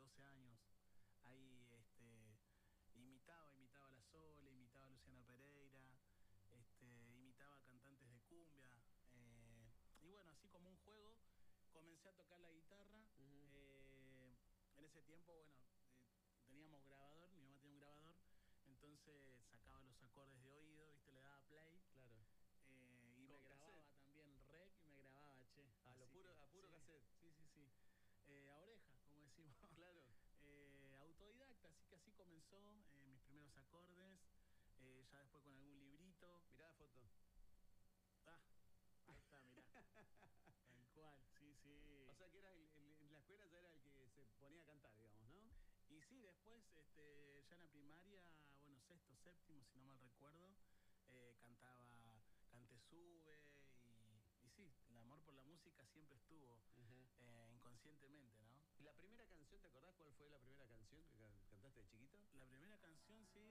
12 años. Ahí imitaba a La Sole, imitaba a Luciana Pereira, imitaba a cantantes de cumbia. Y bueno, así como un juego, comencé a tocar la guitarra. En ese tiempo, bueno, teníamos grabador, mi mamá tenía un grabador, entonces sacaba los acordes de oído, ¿viste? Le daba play. Claro. Y me grababa también rec y me grababa, che. A puro sí, cassette. Sí. A oreja, como decimos. Claro. Autodidacta, así que así comenzó mis primeros acordes. Ya después con algún librito. Mirá la foto. Ahí está, mirá. Tal cual, sí. O sea que eras en la escuela ya era el que se ponía a cantar, digamos, ¿no? Y sí, después, ya en la primaria, bueno, sexto, séptimo, si no mal recuerdo, canté Sube y sí,